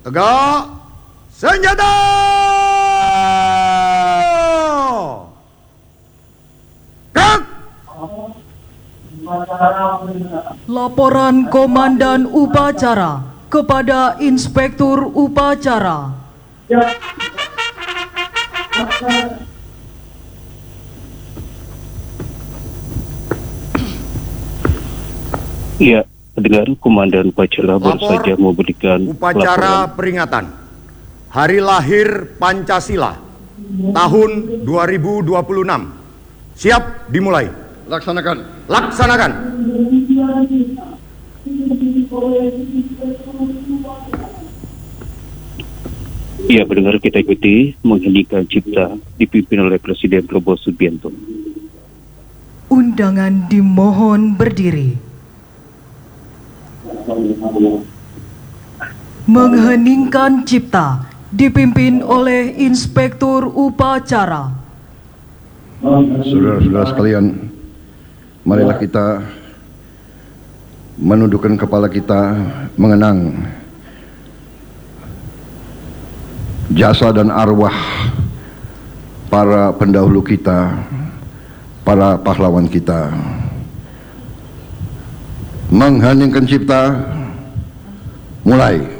Tegak senjata! Gerak! Laporan Komandan Upacara kepada Inspektur Upacara. Iya, pendengar, Komandan Upacara baru Lapor saja memberikan upacara laporan. peringatan Hari Lahir Pancasila tahun 2026. Siap dimulai. Laksanakan. Laksanakan. Iya, pendengar, kita ikuti mengheningkan cipta dipimpin oleh Presiden Prabowo Subianto. Undangan dimohon berdiri. Mengheningkan cipta dipimpin oleh Inspektur Upacara. Saudara-saudara sekalian, marilah kita menundukkan kepala kita mengenang jasa dan arwah para pendahulu kita, para pahlawan kita. Mengheningkan cipta, mulai.